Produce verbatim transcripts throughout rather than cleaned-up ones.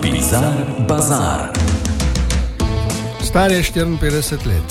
Bizar Bazar. Star je štiriinpetdeset let.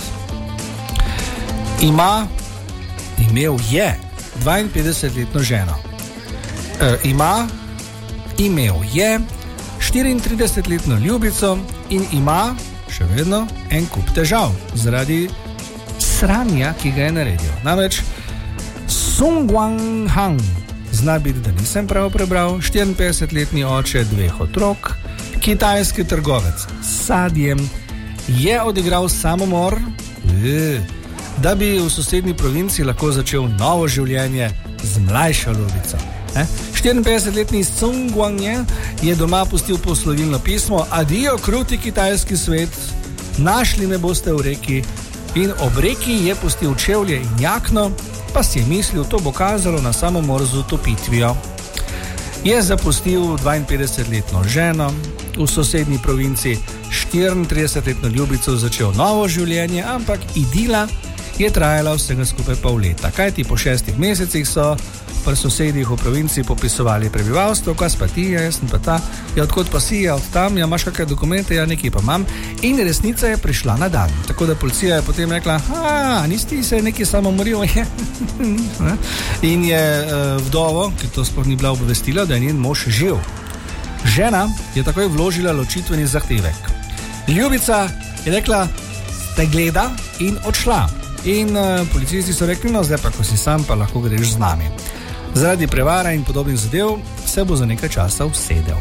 Ima, imel je dvainpetdesetletno ženo. E, ima, imel je štiriintridesetletno ljubico in ima še vedno en kup težav zaradi sranja, ki ga je naredil. Namreč Sung Wang Hang, zna biti, da nisem prav prebral, štiriinpetdesetletni oče dveh otrok, kitajski trgovec s sadjem, je odigral samomor, da bi v sosednji provinci lahko začel novo življenje z mlajšo ljubico. štiriinpetdesetletni Sung Wang je doma pustil poslovilno pismo: adijo, kruti kitajski svet, našli me boste v reki, in ob reki je pustil čevlje in jakno, pa si je mislil, to bo kazalo na samomor z utopitvijo. Je zapustil dvainpetdesetletno ženo, v sosednji provinci štiriintridesetletno ljubico začel novo življenje, ampak idila je trajala vsega skupaj pol leta. Kajti po šestih mesecih so pri sosedih v provinci popisovali prebivalstvo, kaj pa ti, jaz sem pa ta, ja, odkot pa si, ja, od tam, ja, imaš kakšne dokumente, ja, nekaj pa imam. In resnica je prišla na dan. Tako da policija je potem rekla, a, nisi se nekaj samomoril, je. In je uh, vdovo, ki to sploh ni bila obvestila, da je njen mož živ. Žena je takoj vložila ločitveni zahtevek. Ljubica je rekla, te gleda, in odšla. In uh, policisti so rekli, no, zdaj pa, ko si sam, pa lahko greš z nami. Zaradi prevara in podobnih zadev se bo za nekaj časa usedel.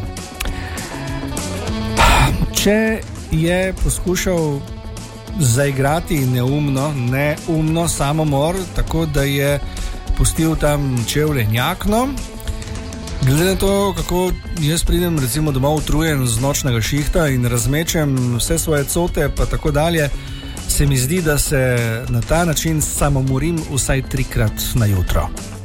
Če je poskušal zaigrati neumno, neumno samomor, tako da je pustil tam čevljenjakno, glede na to, kako jaz pridem recimo domov utrujen z nočnega šihta in razmečem vse svoje cote pa tako dalje, se mi zdi, da se na ta način samomorim vsaj trikrat na jutro.